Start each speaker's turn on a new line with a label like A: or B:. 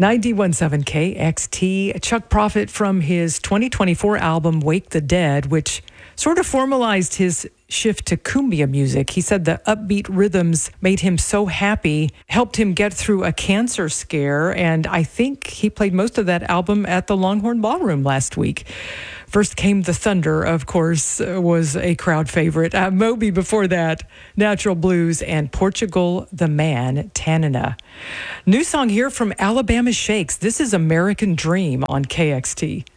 A: 91.7 KXT. Chuck Prophet from his 2024 album Wake the Dead, which sort of formalized his shift to cumbia music. He said the upbeat rhythms made him so happy, helped him get through a cancer scare, and I think he played most of that album at the Longhorn Ballroom last week. First Came the Thunder, of course, was a crowd favorite. Moby before that, Natural Blues, and Portugal the Man, Tanana. New song here from Alabama Shakes. This is American Dream on KXT.